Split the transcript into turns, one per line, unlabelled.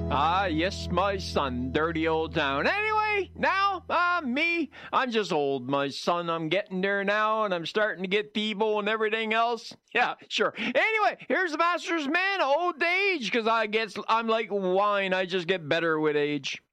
Ah, yes, my son, dirty old town. Anyway, now, me, I'm just old, my son. I'm getting there now, and I'm starting to get feeble and everything else. Yeah, sure. Anyway, here's the master's man, old age, because I'm like wine. I just get better with age.